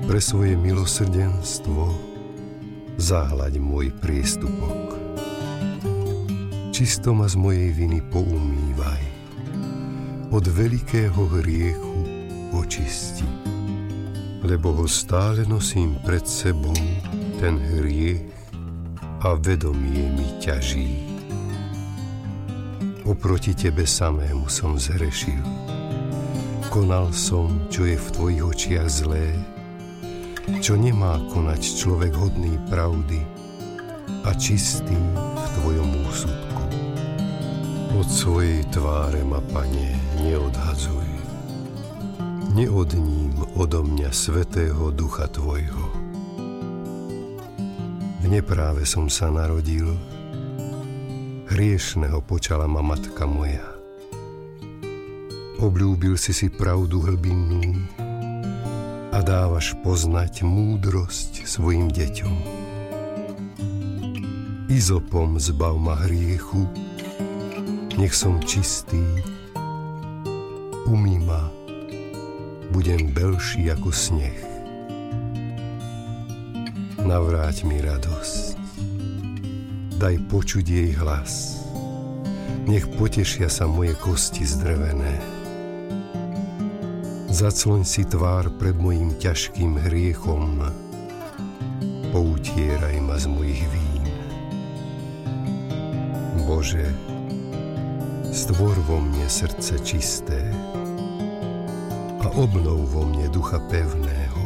Pre svoje milosrdenstvo zahľaď môj priestupok. Čisto ma z mojej viny poumývaj. Od veľkého hriechu očisti. Lebo ho stále nosím pred sebou, ten hriech, a vedomie mi ťaží. Oproti tebe samému som zhrešil. Konal som, čo je v tvojich očiach zlé, čo nemá konať človek hodný pravdy a čistý v tvojom úsudku. Od svojej tváre ma, Pane, neodhadzuj. Neodním odo mňa svätého Ducha tvojho. V nepráve som sa narodil, hriešného počala ma matka moja. Obľúbil si pravdu hlbinnú a dávaš poznať múdrosť svojim deťom. Izopom zbav ma hriechu, nech som čistý, umý ma, budem belší ako sneh. Navráť mi radosť, daj počuť jej hlas, nech potešia sa moje kosti zdrvené. Zacloň si tvár pred mojím ťažkým hriechom, poutieraj ma z mojich vín. Bože, stvor vo mne srdce čisté a obnov vo mne ducha pevného.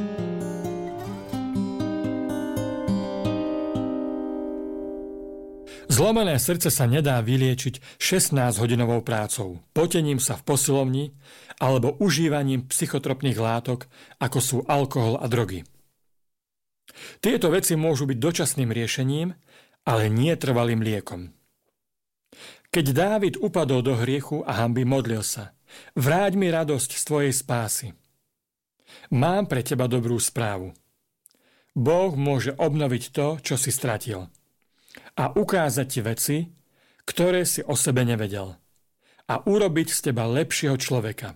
Zlomené srdce sa nedá vyliečiť 16-hodinovou prácou, potením sa v posilovni alebo užívaním psychotropných látok, ako sú alkohol a drogy. Tieto veci môžu byť dočasným riešením, ale nie trvalým liekom. Keď Dávid upadol do hriechu a hanby, modlil sa: Vráť mi radosť z tvojej spásy. Mám pre teba dobrú správu. Boh môže obnoviť to, čo si stratil, a ukázať ti veci, ktoré si o sebe nevedel, a urobiť z teba lepšieho človeka.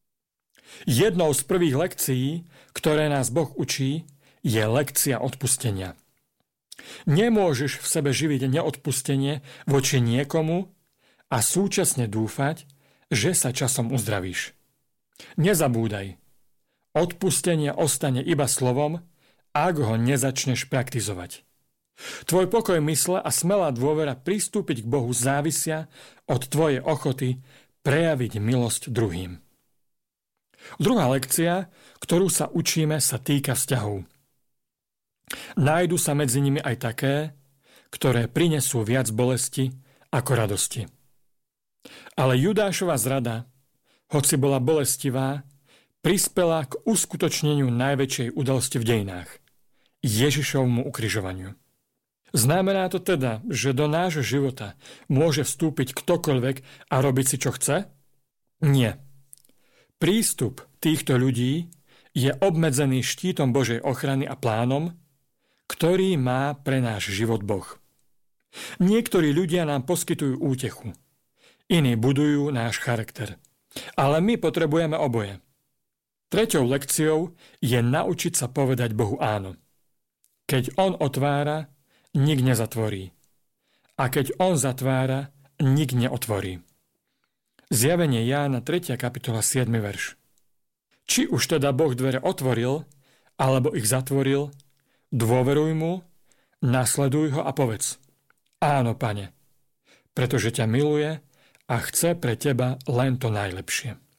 Jednou z prvých lekcií, ktoré nás Boh učí, je lekcia odpustenia. Nemôžeš v sebe živiť neodpustenie voči niekomu a súčasne dúfať, že sa časom uzdravíš. Nezabúdaj, odpustenie ostane iba slovom, ak ho nezačneš praktizovať. Tvoj pokoj mysle a smelá dôvera pristúpiť k Bohu závisia od tvojej ochoty prejaviť milosť druhým. Druhá lekcia, ktorú sa učíme, sa týka vzťahov. Nájdu sa medzi nimi aj také, ktoré prinesú viac bolesti ako radosti. Ale Judášova zrada, hoci bola bolestivá, prispela k uskutočneniu najväčšej udalosti v dejinách – Ježišovmu ukrižovaniu. Znamená to teda, že do nášho života môže vstúpiť ktokoľvek a robiť si, čo chce? Nie. Prístup týchto ľudí je obmedzený štítom Božej ochrany a plánom, ktorý má pre náš život Boh. Niektorí ľudia nám poskytujú útechu, iní budujú náš charakter. Ale my potrebujeme oboje. Treťou lekciou je naučiť sa povedať Bohu áno. Keď On otvára, nik nezatvorí. A keď On zatvára, nik neotvorí. Zjavenie Jána 3. kapitola 7. verš. Či už teda Boh dvere otvoril, alebo ich zatvoril, dôveruj mu, nasleduj ho a povedz: Áno, Pane, pretože ťa miluje a chce pre teba len to najlepšie.